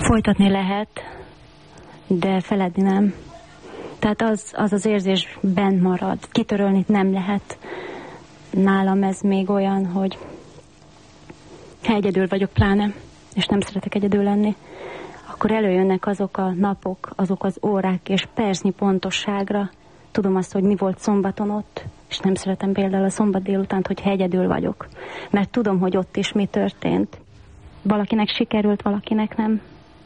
Folytatni lehet, de feledni nem. Tehát az érzés bent marad. Kitörölni nem lehet. Nálam ez még olyan, hogy ha egyedül vagyok pláne, és nem szeretek egyedül lenni, akkor előjönnek azok a napok, azok az órák, és percnyi pontosságra tudom azt, hogy mi volt szombaton ott, és nem szeretem például a szombat délutánt, hogyha egyedül vagyok. Mert tudom, hogy ott is mi történt. Valakinek sikerült, valakinek nem.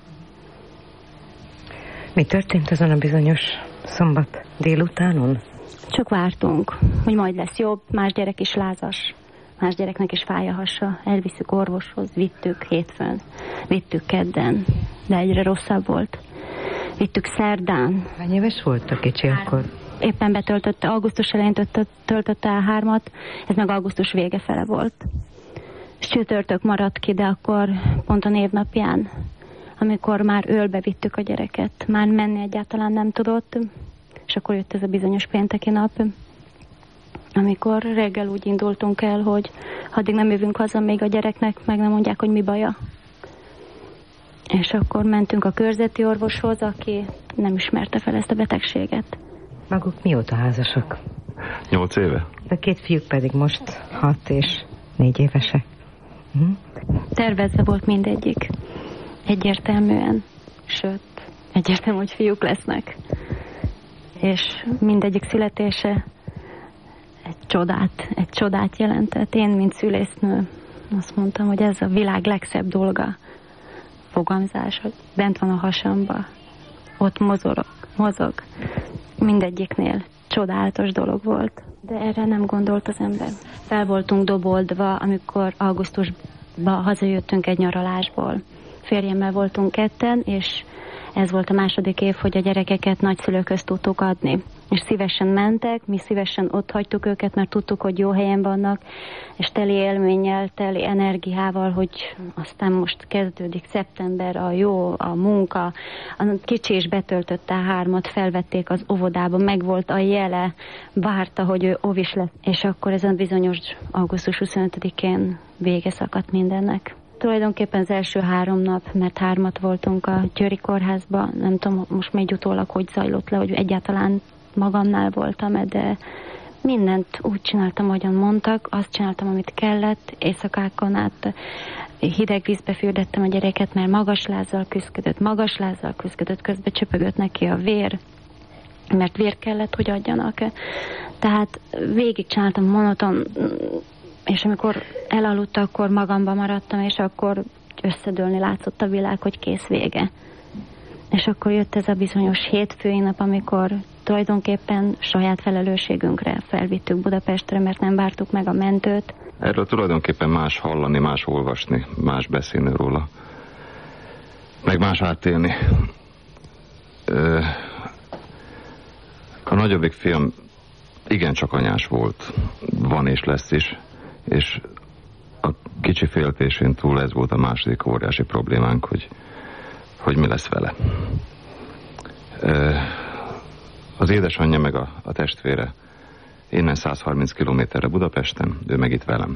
Mi történt azon a bizonyos szombat délutánon? Csak vártunk, hogy majd lesz jobb, más gyerek is lázas, más gyereknek is fáj a hasa. Elviszük orvoshoz, vittük hétfőn, vittük kedden, de egyre rosszabb volt. Vittük szerdán. Hány éves volt a kicsi akkor? Éppen betöltötte, augusztus elején töltötte el 3-at, ez meg augusztus vége fele volt. És csütörtök maradt ki, de akkor pont a névnapján, amikor már ölbe vittük a gyereket, már menni egyáltalán nem tudott, és akkor jött ez a bizonyos pénteki nap, amikor reggel úgy indultunk el, hogy addig nem jövünk haza, még a gyereknek meg nem mondják, hogy mi baja. És akkor mentünk a körzeti orvoshoz, aki nem ismerte fel ezt a betegséget. Maguk mióta házasok? 8 éve. A 2 fiúk pedig most 6 és 4 évesek. Tervezve volt mindegyik. Egyértelműen. Sőt, egyértelmű, hogy fiúk lesznek. És mindegyik születése egy csodát jelentett. Én, mint szülésznő, azt mondtam, hogy ez a világ legszebb dolga. Fogamzás, hogy bent van a hasamba. Ott mozog. Mindegyiknél csodálatos dolog volt. De erre nem gondolt az ember. Fel voltunk doboldva, amikor augusztusban hazajöttünk egy nyaralásból. Férjemmel voltunk ketten, és ez volt a második év, hogy a gyerekeket nagyszülőkhöz tudtuk adni. És szívesen mentek, mi szívesen ott hagytuk őket, mert tudtuk, hogy jó helyen vannak, és teli élménnyel, teli energiával, hogy aztán most kezdődik szeptember, a jó, a munka. A kicsi is betöltötte 3-at, felvették az óvodába, megvolt a jele, várta, hogy ő óvis lesz. És akkor ezen bizonyos augusztus 25-én vége szakadt mindennek. Tulajdonképpen az első 3 nap, mert 3-at voltunk a Győri kórházban, nem tudom most még utólag, hogy zajlott le, hogy egyáltalán magamnál voltam, de mindent úgy csináltam, ahogyan mondtak, azt csináltam, amit kellett, éjszakákon át hideg vízbe fürdettem a gyereket, mert magas lázzal küzdött, közben csöpögött neki a vér, mert vér kellett, hogy adjanak. Tehát végig csináltam monoton, és amikor elaludt, akkor magamba maradtam, és akkor összedőlni látszott a világ, hogy kész, vége. És akkor jött ez a bizonyos hétfői nap, amikor tulajdonképpen saját felelősségünkre felvittük Budapestre, mert nem vártuk meg a mentőt. Erről tulajdonképpen más hallani, más olvasni, más beszélni róla. Meg más átélni. A nagyobbik fiam igencsak anyás volt. Van és lesz is. És a kicsi féltésén túl ez volt a második óriási problémánk, hogy mi lesz vele. Az édesanyja meg a testvére innen 130 kilométerre Budapesten, ő meg itt velem.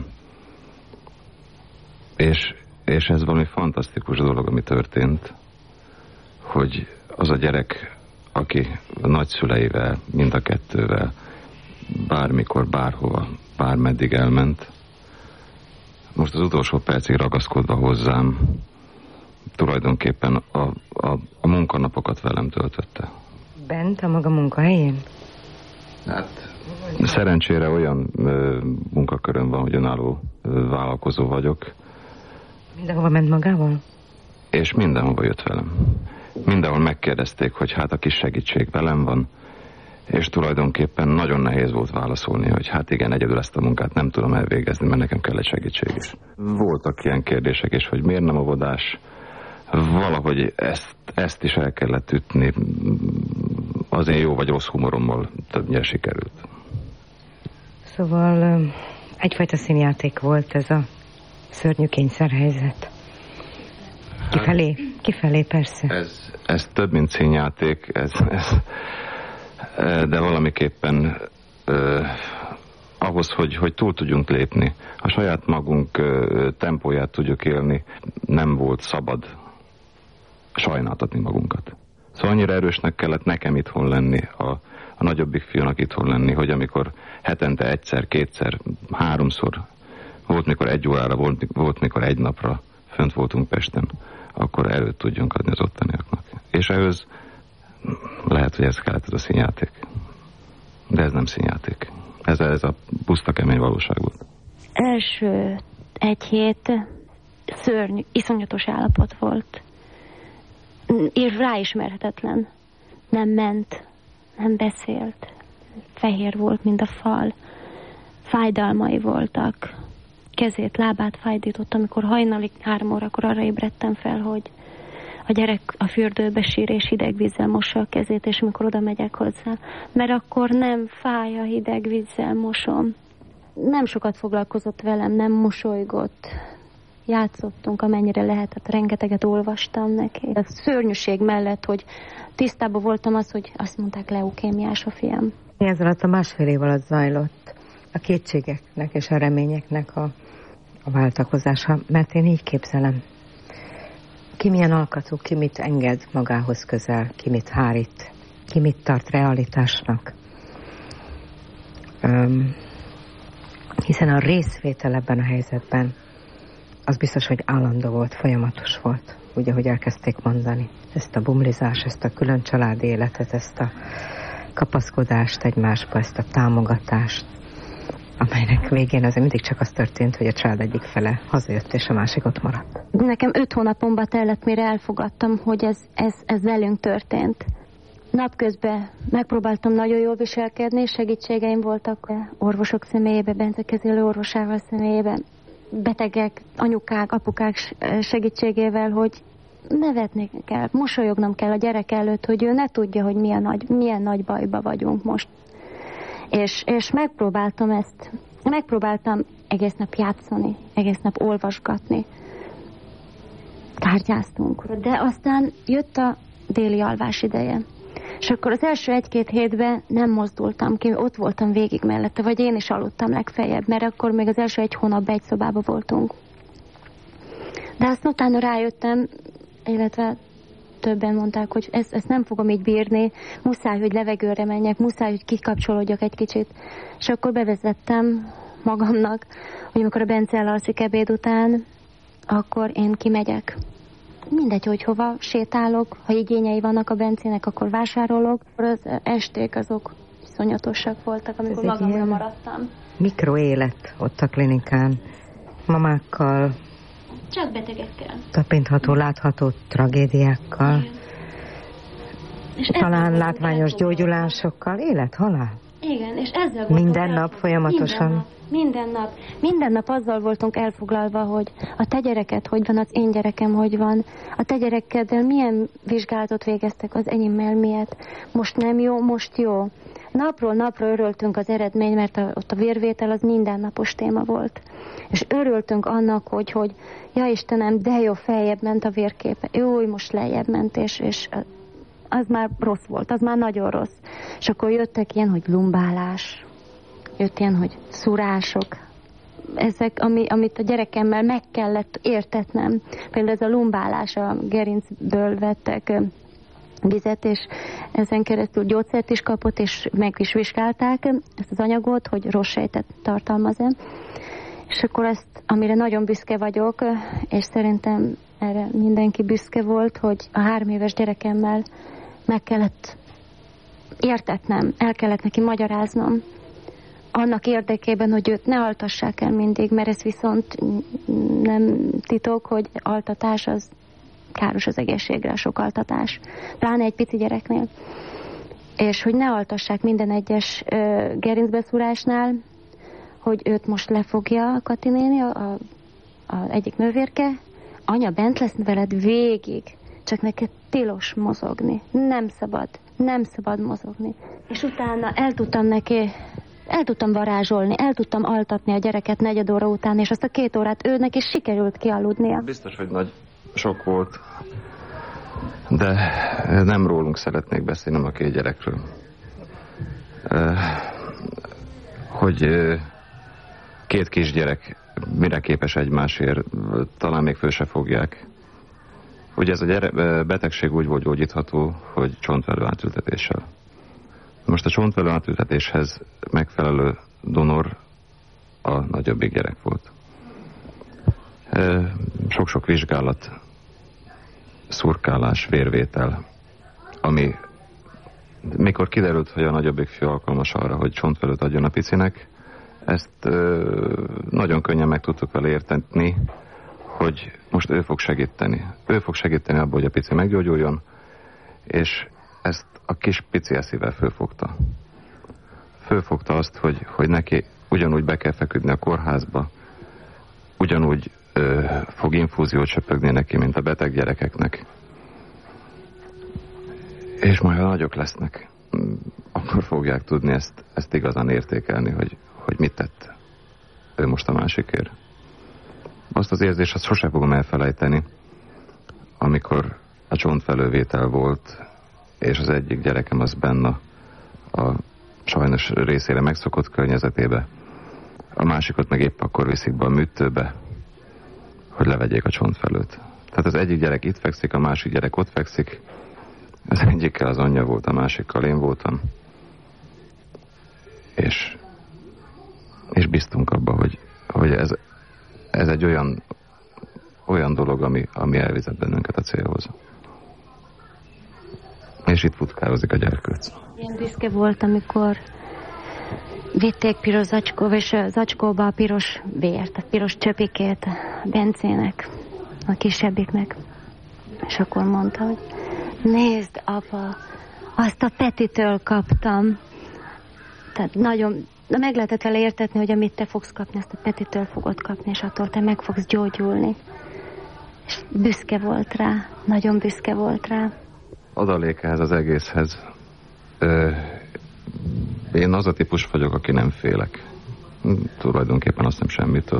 És ez valami fantasztikus dolog, ami történt, hogy az a gyerek, aki a nagyszüleivel, mind a kettővel, bármikor, bárhova, bármeddig elment, most az utolsó percig ragaszkodva hozzám, tulajdonképpen a munkanapokat velem töltötte. Bent a maga munkahelyén? Hát szerencsére olyan munkaköröm van, hogy önálló vállalkozó vagyok. Mindenhova ment magával? És mindenhova jött velem. Mindenhol megkérdezték, hogy hát a kis segítség velem van, és tulajdonképpen nagyon nehéz volt válaszolni, hogy hát igen, egyedül ezt a munkát nem tudom elvégezni, mert nekem kell egy segítség is. Voltak ilyen kérdések is, hogy miért nem óvodás, valahogy ezt is el kellett ütni, az én jó vagy rossz humorommal többnyire sikerült. Szóval egyfajta színjáték volt ez a szörnyű kényszerhelyzet. Kifelé persze. Ez több, mint színjáték, de valamiképpen ahhoz, hogy túl tudjunk lépni, a saját magunk tempóját tudjuk élni, nem volt szabad sajnáltatni magunkat. Szóval annyira erősnek kellett nekem itthon lenni, a nagyobbik fiúnak itthon lenni, hogy amikor hetente egyszer, kétszer, háromszor, volt mikor 1 órára, volt mikor 1 napra fönt voltunk Pesten, akkor erőt tudjunk adni az ottaniaknak. És ehhez lehet, hogy ez kellett, ez a színjáték. De ez nem színjáték. Ez a puszta kemény valóság volt. Első 1 hét szörnyű, iszonyatos állapot volt. És ráismerhetetlen. Nem ment, nem beszélt. Fehér volt, mint a fal. Fájdalmai voltak. Kezét, lábát fájdított, amikor hajnali 3 órakor arra ébredtem fel, hogy a gyerek a fürdőbe sír és hideg vízzel mossa a kezét, és amikor oda megyek hozzá, mert akkor nem fáj, a hideg vízzel mosom. Nem sokat foglalkozott velem, nem mosolygott. Játszottunk, amennyire lehetett, rengeteget olvastam neki. A szörnyűség mellett, hogy tisztában voltam az, hogy azt mondták, leukémiás a fiam. Ez alatt a 1,5 év alatt zajlott a kétségeknek és a reményeknek a váltakozása, mert én így képzelem. Ki milyen alkatú, ki mit enged magához közel, ki mit hárít, ki mit tart realitásnak. Hiszen a részvétel ebben a helyzetben az biztos, hogy állandó volt, folyamatos volt, úgy, ahogy elkezdték mondani. Ezt a bumlizást, ezt a külön családi életet, ezt a kapaszkodást egymásba, ezt a támogatást, amelynek végén azért mindig csak az történt, hogy a család egyik fele hazajött, és a másik ott maradt. Nekem 5 hónapomba tellett, mire elfogadtam, hogy ez velünk történt. Napközben megpróbáltam nagyon jól viselkedni, segítségeim voltak orvosok személyében, Bence kezelő orvosával személyében, betegek, anyukák, apukák segítségével, hogy nevetni kell, mosolyognom kell a gyerek előtt, hogy ő ne tudja, hogy milyen nagy bajba vagyunk most. És megpróbáltam egész nap játszani, egész nap olvasgatni. Tárgyáztunk. De aztán jött a déli alvás ideje. És akkor az első 1-2 hétben nem mozdultam ki, ott voltam végig mellette, vagy én is aludtam legfeljebb, mert akkor még az első 1 hónapban egy szobában voltunk. De azt utána rájöttem, illetve többen mondták, hogy ezt nem fogom így bírni, muszáj, hogy levegőre menjek, muszáj, hogy kikapcsolódjak egy kicsit. És akkor bevezettem magamnak, hogy amikor a Bence elalszik ebéd után, akkor én kimegyek. Mindegy, hogy hova sétálok, ha igényei vannak a Bencének, akkor vásárolok. Az esték azok iszonyatosak voltak, amikor magamra maradtam. Mikroélet ott a klinikán, mamákkal, csak betegekkel. Tapintható, látható tragédiákkal. És talán látványos gyógyulásokkal. Élet, halál. Igen, és ezzel voltunk minden nap folyamatosan. Minden nap azzal voltunk elfoglalva, hogy a te gyereket hogy van, az én gyerekem hogy van, a te gyerekeddel milyen vizsgálatot végeztek, az enyémmel miért. Most nem jó, most jó. Napról napra örültünk az eredmény, mert ott a vérvétel az mindennapos téma volt. És örültünk annak, hogy ja Istenem, de jó, feljebb ment a vérképe. Jó, most lejjebb ment, és az már rossz volt, az már nagyon rossz. És akkor jöttek ilyen, hogy lumbálás, jött ilyen, hogy szurások. Ezek, amit a gyerekemmel meg kellett értetnem. Például ez a lumbálás, a gerincből vettek vizet, és ezen keresztül gyógyszert is kapott, és meg is vizsgálták ezt az anyagot, hogy rossz sejtet tartalmaz-e. És akkor ezt, amire nagyon büszke vagyok, és szerintem erre mindenki büszke volt, hogy a 3 éves gyerekemmel meg kellett értetnem, el kellett neki magyaráznom, annak érdekében, hogy őt ne altassák el mindig, mert ez viszont nem titok, hogy altatás az káros az egészségre, sok altatás. Pláne egy pici gyereknél. És hogy ne altassák minden egyes gerincbeszúrásnál, hogy őt most lefogja Kati néni, az egyik nővérke, anya bent lesz veled végig, csak neked tilos mozogni. Nem szabad mozogni. És utána el tudtam varázsolni, el tudtam altatni a gyereket 4 óra után, és azt a 2 órát őnek is sikerült kialudnia. Biztos, hogy nagy sok volt, de nem rólunk szeretnék beszélni a 2 gyerekről. Hogy 2 kisgyerek mire képes egymásért, talán még föl se fogják. Ugye ez a betegség úgy volt gyógyítható, hogy csontvelő átültetéssel. Most a csontvelő átültetéshez megfelelő donor a nagyobbik gyerek volt. Sok-sok vizsgálat, szurkálás, vérvétel, ami mikor kiderült, hogy a nagyobbik fiú alkalmas arra, hogy csontvelőt adjon a picinek, ezt nagyon könnyen meg tudtuk vele érteni, hogy most ő fog segíteni. Ő fog segíteni abban, hogy a pici meggyógyuljon, és ezt a kis pici eszével fölfogta. Fölfogta azt, hogy neki ugyanúgy be kell feküdni a kórházba, ugyanúgy fog infúziót csöpögni neki, mint a beteg gyerekeknek. És majd, ha nagyok lesznek, akkor fogják tudni ezt igazán értékelni, hogy mit tett ő most a másikért. Azt az érzést, azt sosem fogom elfelejteni, amikor a csontfelővétel volt, és az egyik gyerekem az benne a sajnos részére megszokott környezetébe, a másikat meg épp akkor viszik be a műtőbe, hogy levegyék a csontfelőt. Tehát az egyik gyerek itt fekszik, a másik gyerek ott fekszik, az egyikkel az anyja volt, a másikkal én voltam. És biztunk abba, hogy ez egy olyan dolog, ami elvezet bennünket a célhoz. És itt futkározik a gyerkőc. Ilyen büszke volt, amikor vitték piros zacskóba, és a zacskóba a piros vért, a piros csöpikét a Bencének, a kisebbiknek. És akkor mondta, hogy nézd, apa, azt a Petitől kaptam. Tehát nagyon, de meg lehetett vele értetni, hogy amit te fogsz kapni, ezt a Petitől fogod kapni, és attól te meg fogsz gyógyulni. És büszke volt rá, nagyon büszke volt rá. Adalék ehhez az egészhez. Én az a típus vagyok, aki nem félek. Tulajdonképpen azt nem semmitől.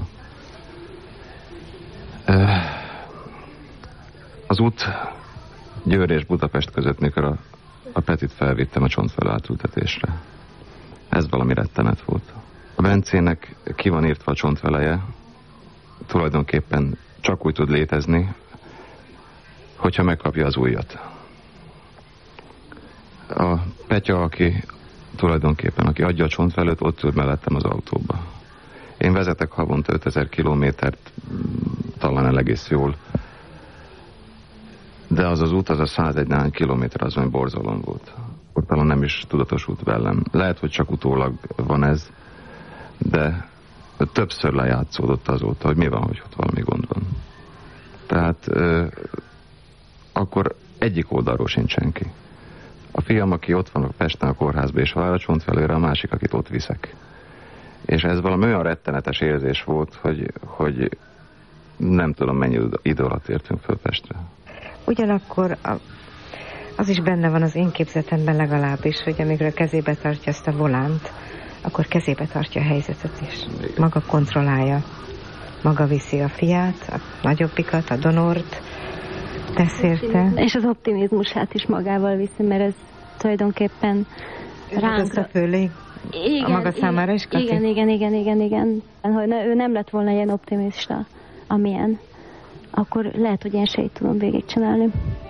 Az út Győr és Budapest között, mikor a Petit felvittem a csontfelő átültetésre. Ez valami rettenet volt. A Bencének ki van írtva a csontveleje, tulajdonképpen csak úgy tud létezni, hogyha megkapja az ujjat. A Petya, aki adja a csontvelőt, ott ül mellettem az autóba. Én vezetek havonta 5000 kilométert, talán egész jól, de az út, az a 101 néhány kilométer, az olyan borzalom volt. Ott talán nem is tudatosult velem. Lehet, hogy csak utólag van ez, de többször lejátszódott azóta, hogy mi van, hogy ott valami gond van. Tehát akkor egyik oldalról sincs senki. A fiam, aki ott van a Pesten a kórházban, és vár a csontvelőre, a másik, akit ott viszek. És ez valami olyan rettenetes érzés volt, hogy nem tudom, mennyi idő alatt értünk föl Pestre. Ugyanakkor az is benne van az én képzetemben legalábbis, hogy amikor a kezébe tartja ezt a volánt, akkor kezébe tartja a helyzetet is. Maga kontrollálja. Maga viszi a fiát, a nagyobbikat, a donort, tesz érte. És az optimizmusát is magával viszi, mert ez tulajdonképpen ránk... Ez a főleg a maga számára is, Kati? Igen. Hogy ő nem lett volna ilyen optimista, amilyen, akkor lehet, hogy én se így tudom végigcsinálni.